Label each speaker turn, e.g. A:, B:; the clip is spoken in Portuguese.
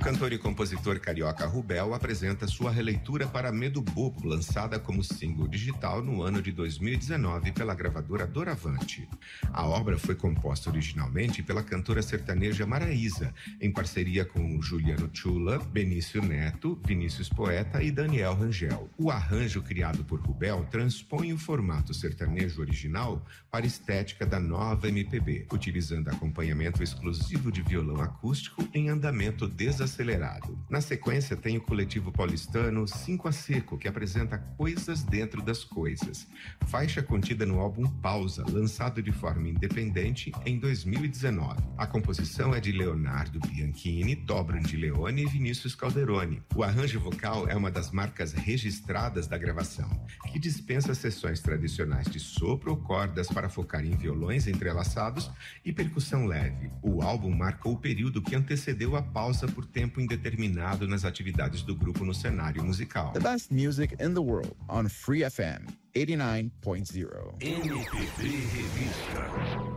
A: cantor e compositor carioca Rubel apresenta sua releitura para Medo Bobo, lançada como single digital no ano de 2019 pela gravadora Doravante. A obra foi composta originalmente pela cantora sertaneja Maraísa, em parceria com Juliano Chula, Benício Neto, Vinícius Poeta e Daniel Rangel. O arranjo criado por Rubel transpõe o formato sertanejo original para a estética da nova MPB, utilizando acompanhamento exclusivo de violão acústico em andamento desacelerado. Na sequência tem o coletivo paulistano 5 a Seco, que apresenta Coisas Dentro das Coisas, faixa contida no álbum Pausa, lançado de forma independente em 2019. A composição é de Leonardo Bianchini, Dobro de Leone e Vinícius Calderoni. O arranjo vocal é uma das marcas registradas da gravação, que dispensa sessões tradicionais de sopro ou cordas para focar em violões entrelaçados e percussão leve. O álbum marcou o período que antecedeu a pausa por tempo indeterminado nas atividades do grupo no cenário musical.
B: The best music in the world on Free FM 89.0.
C: MPB Revista.